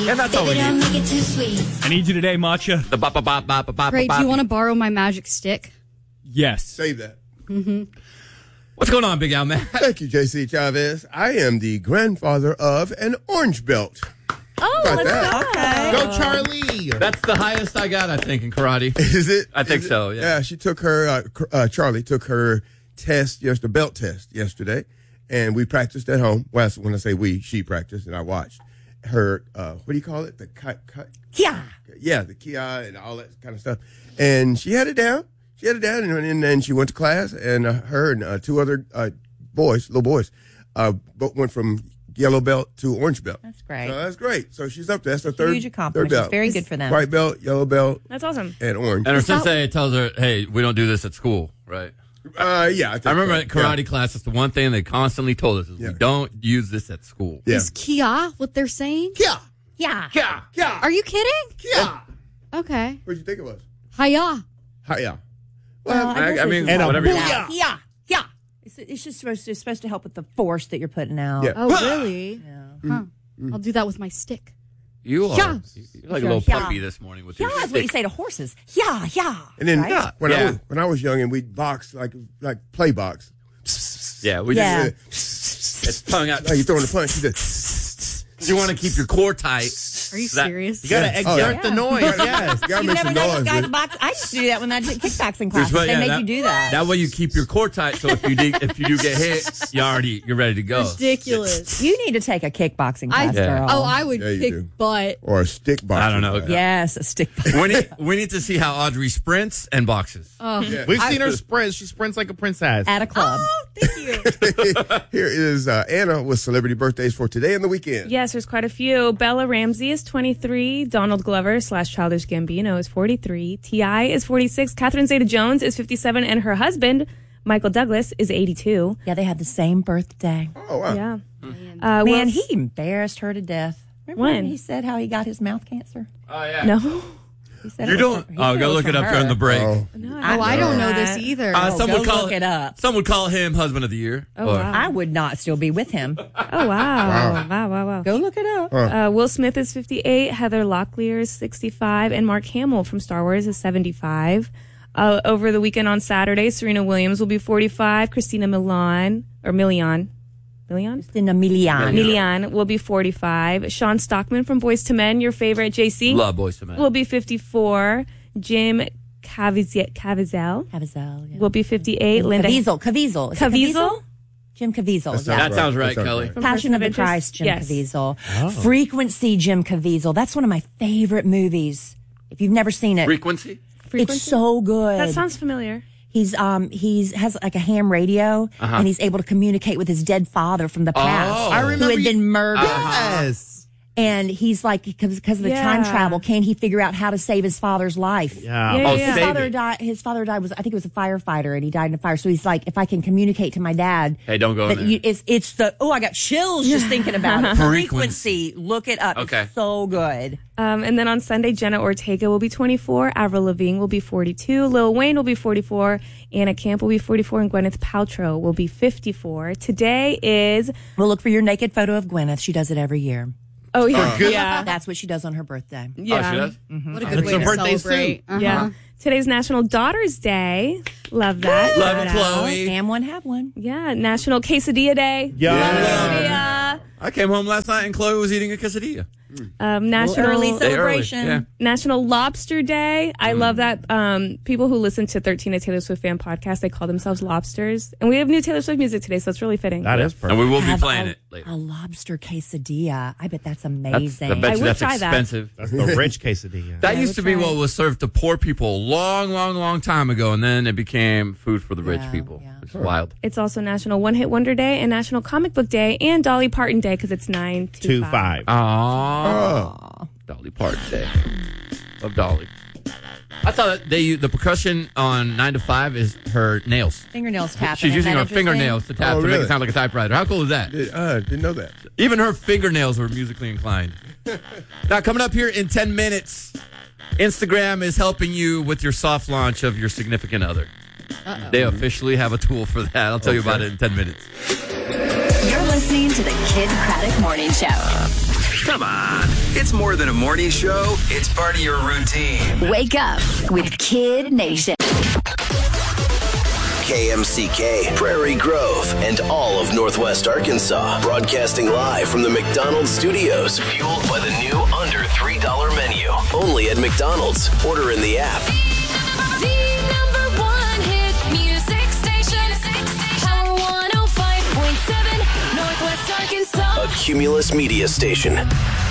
And that's all we need. I need you today, Matcha. The bop, bop, bop, bop, bop, Great. bop. Do you want to borrow my magic stick? Yes. Save that. What's going on, Big Al, man? Thank you, JC Chavez. I am the grandfather of an orange belt. Oh, Got let's that. go. Go, Charlie. That's the highest I got, I think, in karate. Is it? I think Is it? so, yeah. Yeah, she took her, Charlie took her test, the belt test yesterday, and we practiced at home. Well, when I say we, she practiced, and I watched her, what do you call it? The Yeah. Yeah, the Kia and all that kind of stuff. And she had it down. And then she went to class, and her and two other little boys, both went from yellow belt to orange belt. That's great. So that's great. So she's up there. That's the third Huge accomplishment. third belt. It's very good for them. White belt, yellow belt, That's awesome. and orange. And her sensei tells her, hey, we don't do this at school, right? Yeah. I remember at karate class, it's the one thing they constantly told us is we don't use this at school. Yeah. Is Kia what they're saying? Kia. Yeah. Kia. Are you kidding? Kia. Okay. What'd you think it was? Hiya. Hiya. Well, I mean, And a whatever you booyah. want. Yeah. Yeah. It's just supposed to help with the force that you're putting out. Yeah. Oh, really? Huh. I'll do that with my stick. You are Yeah. you're like a little Yeah. puppy this morning with Yeah, your that's what you stick. say to horses. Yeah, yeah. And then Right? when I was young and we'd box like play box. Yeah, we Yeah. just it's tongue out. Like you throwing a punch, you just You want to keep your core tight. Are you That- serious? You gotta exert the noise. Yes. gotta You make never some know what noise. guys man. box. I used to do that when I did kickboxing classes. Well, They yeah, made that- you do that. That way you keep your core tight. So if you do get hit, you're ready to go. Ridiculous. You need to take a kickboxing class, Yeah. girl. Oh, I would Yeah, you kick do. butt. Or a stick box. I don't know. Yes, a stick. We need to see how Audrey sprints and boxes. Yeah. We've seen her sprint. She sprints like a princess. At a club. Oh, thank you. Here is Anna with celebrity birthdays for today and the weekend. Yes, there's quite a few. Bella Ramsey is 23. Donald Glover / Childish Gambino is 43. T.I. is 46. Catherine Zeta-Jones is 57. And her husband, Michael Douglas, is 82. Yeah, they had the same birthday. Oh, wow. Yeah. Man, Will- he embarrassed her to death. Remember When? he said how he got his mouth cancer? Oh yeah. No. He said You it was don't. from- he Oh, said go it was look it from up during the her. break. Oh. Oh, I don't know this either. Some go would call look it up. Some would call him husband of the year. Oh, Or- wow. I would not still be with him. Oh, wow. Wow. Go look it up. Will Smith is 58. Heather Locklear is 65. And Mark Hamill from Star Wars is 75. Over the weekend on Saturday, Serena Williams will be 45. Christina Milian Christina Milian. Milian will be 45. Sean Stockman from Boyz II Men, your favorite, JC, Love Boyz II Men. will be 54. Jim Caviezel Caviezel, yeah. will be 58. Linda Caviezel. Is it Caviezel? Jim Caviezel. That sounds right, That sounds Kelly. right. Passion of the Interest? Christ, Jim Yes. Caviezel. Frequency, Jim Caviezel. That's one of my favorite movies. If you've never seen it, Frequency. it's so good. That sounds familiar. He's has like a ham radio, and he's able to communicate with his dead father from the past, I remember who had been murdered. Yes. And he's like, because of the time Yeah. travel, can he figure out how to save his father's life? Yeah. Yeah, Oh, yeah. save His father died. I think it was a firefighter, and he died in a fire. So he's like, if I can communicate to my dad, Hey, don't go in there. it's the I got chills just thinking about it. Frequency. Frequency, look it up. Okay. It's so good. And then on Sunday, Jenna Ortega will be 24. Avril Lavigne will be 42. Lil Wayne will be 44. Anna Camp will be 44. And Gwyneth Paltrow will be 54. Today is... We'll look for your naked photo of Gwyneth. She does it every year. Oh, yeah. Yeah. That's what she does on her birthday. Yeah. Oh, she does? What a good It's way her to birthday celebrate. soon. Yeah. Today's National Daughter's Day. Love that. Love it, Shout out. Chloe. Damn one, have one. Yeah. National Quesadilla Day. Yeah. Quesadilla. I came home last night and Chloe was eating a quesadilla. National Early Day celebration. early, yeah. National Lobster Day. I love that. People who listen to 13 a Taylor Swift fan podcast, they call themselves lobsters. And we have new Taylor Swift music today, so it's really fitting. That is perfect. And we will be Have playing a, it later. A lobster quesadilla. I bet that's That's, amazing. I bet I you would that's try that. expensive. That's the rich quesadilla. That I used would to be try what it. was served to poor people a long time ago, and then it became food for the rich Yeah, people. yeah. It's wild. It's also National One Hit Wonder Day and National Comic Book Day and Dolly Parton Day because it's 9/25. 2-5. Oh, Dolly Parton Day. Love Dolly. I thought the percussion on 9 to 5 is her nails. Fingernails tapping. She's Isn't using that her interesting? fingernails to tap Oh, to make really? it sound like a typewriter. How cool is that? Didn't know that. Even her fingernails were musically inclined. Now, coming up here in 10 minutes, Instagram is helping you with your soft launch of your significant other. They officially have a tool for that. I'll tell you about it in 10 minutes. You're listening to the Kid Craddock Morning Show. Come on. It's more than a morning show. It's part of your routine. Wake up with Kid Nation. KMCK, Prairie Grove, and all of Northwest Arkansas. Broadcasting live from the McDonald's studios. Fueled by the new under $3 menu. Only at McDonald's. Order in the app. The number one hit music station. Power 105.7, Northwest Arkansas. A Cumulus Media Station.